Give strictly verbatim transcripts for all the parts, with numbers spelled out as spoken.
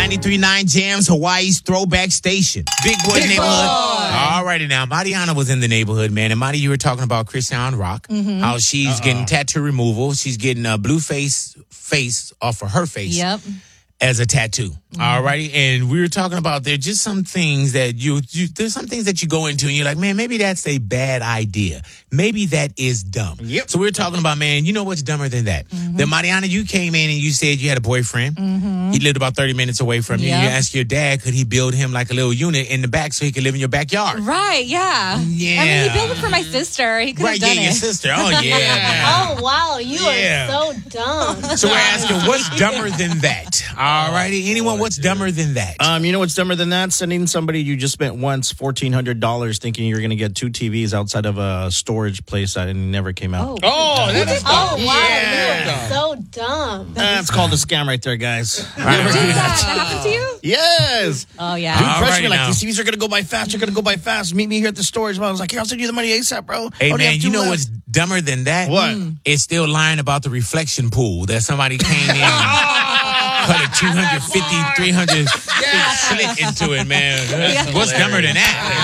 ninety-three point nine Jams, Hawaii's throwback station. Big Boy Big neighborhood. Boy. All righty now. Mariana was in the neighborhood, man. And Mari, you were talking about Christian Rock. Mm-hmm. How she's Uh-uh. getting tattoo removal. She's getting a blue face face off of her face. Yep. As a tattoo. Mm-hmm. All righty. And we were talking about there just some things that you, you, there's some things that you go into and you're like, man, maybe that's a bad idea. Maybe that is dumb. Yep. So we were talking about, man, you know what's dumber than that? Mm-hmm. Then Mariana, you came in and you said you had a boyfriend. Mm-hmm. He lived about thirty minutes away from you. Yep. You asked your dad, could he build him like a little unit in the back so he could live in your backyard? Right, yeah. Yeah. I mean, he built it for my sister. He could Right, have yeah, done your it. sister. Oh, yeah. man. Oh, wow. You Yeah. are so dumb. So we're asking, what's dumber than that? All righty. Anyone, what's dumber than that? Um, you know what's dumber than that? Sending somebody you just spent once fourteen hundred dollars thinking you're going to get two T Vs outside of a storage place that never came out. Oh. Oh, that's Oh, wow. Yeah. You are so dumb. That's called a scam right there, guys. Did that, that happen to you? Yes. Oh, yeah. Dude, All pressure righty me like, now. these T Vs are going to go by fast. You're going to go by fast. Meet me here at the storage. I was like, here, I'll send you the money ASAP, bro. Hey, Only man, have you two know left. what's dumber than that? What? It's still lying about the reflection pool that somebody came in and cut a two hundred fifty, three hundred slit into it, man. Yeah. What's dumber than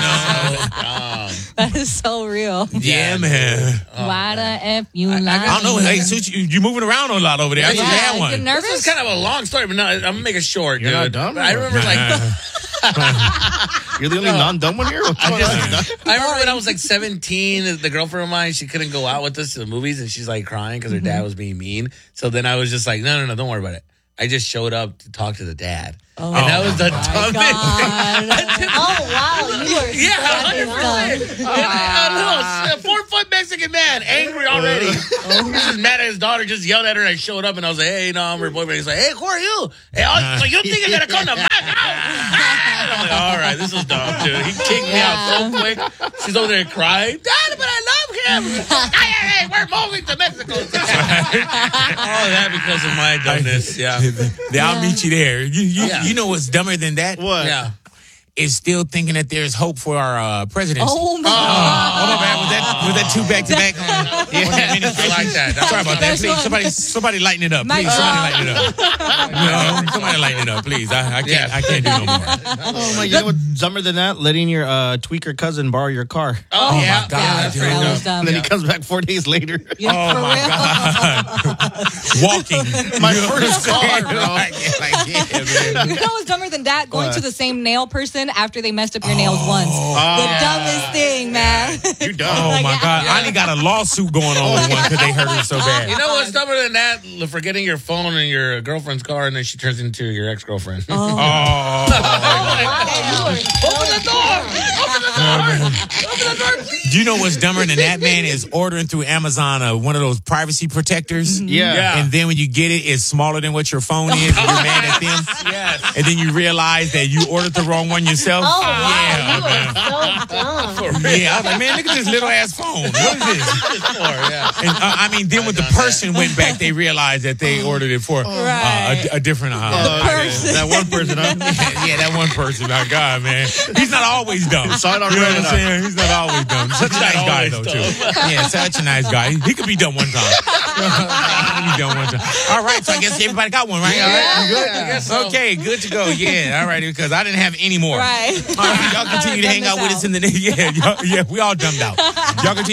that? That is so real. You know? Yeah, man. Why the F you lie? I don't know. Hey, Such, you, you're moving around a lot over there. I thought you Yeah, had you one. getting nervous? This is kind of a long story, but no, I'm gonna make it short. You're dude. not dumb, I or- remember like You're the only non-dumb one here? What's I, going on? just, I remember when I was like seventeen, the girlfriend of mine, she couldn't go out with us to the movies, and she's like crying because her Mm-hmm. dad was being mean. So then I was just like, no, no, no, don't worry about it. I just showed up to talk to the dad, Oh, and that was the my dumbest. God. Oh, wow. You are Yeah, so hundred dumb. percent. A little four foot Mexican man, angry already. Oh. He's just mad at his daughter. Just yelled at her. And I showed up, and I was like, "Hey, no, I'm her boyfriend." He's like, "Hey, who are you? Hey, oh, so you think you're gonna come to my house?" And I'm like, "All right, this is dumb, dude." He kicked me out so quick. She's over there crying, "Dad, but I love him." Hey, hey, hey, we're moving to Mexico. All that because of my dumbness. Yeah, They- I'll meet you there. You, you, Yeah. you know what's dumber than that? What? yeah. Is still thinking that there's hope for our uh, presidency. Oh, my Oh, God. my bad. Was that, was that two back to back? Yeah, I like that. That Sorry was about that. That's Please, one. somebody, somebody lighten it up. My Please, somebody God. lighten it up. No, somebody lighten it up, please. I, I can't. Yeah. I can't do no more. Oh, my, you know what's dumber than that? Letting your uh, tweaker cousin borrow your car. Oh, yeah. my God, Yeah, that's dude. pretty That dumb. was dumb. And then he comes back four days later. Yeah, Oh for my real. God! Walking, My first car, bro. like, like, yeah, man. You know what's dumber than that? Going to the same nail person after they messed up your nails once. The dumbest thing, man. You dumb. Oh my Like, God! I only got a lawsuit going on with one because they hurt her so bad. You know what's dumber than that? Forgetting your phone in your girlfriend's car, and then she turns into your ex-girlfriend. Oh, Open the door! Open the door! Open the door, please! do you know what's dumber than that, man? Is ordering through Amazon uh, one of those privacy protectors. Yeah. Yeah. And then when you get it, it's smaller than what your phone is, and you're mad at them. Yes. And then you realize that you ordered the wrong one yourself. Oh, wow. Yeah, You man. are so dumb. For real. Yeah, I was like, man, look at this little ass phone. What is this? For, yeah. And uh, I mean, then when the person went back, they realized that they ordered it for uh, Right. a, a different. Uh, person. That one person, huh? yeah, that one person. My God, man, he's not always dumb. Saw it on You know what I'm Reddit. saying? He's not always dumb. Such a nice guy, always though, too. Yeah, such a nice guy. He could be dumb one time. he could be dumb one time. All right, so I guess everybody got one, right? All right, you good? I guess so. Okay, good to go. Yeah, all right, because I didn't have any more. Right. All right, y'all continue to hang out with us in the yeah, y'all, yeah, we all dumbed out. Y'all continue.